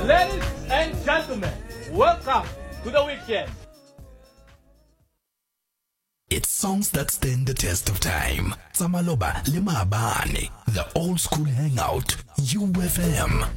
Ladies and gentlemen, welcome to the weekend. It's songs that stand the test of time. Samaloba Limabane, the old school hangout, UFM.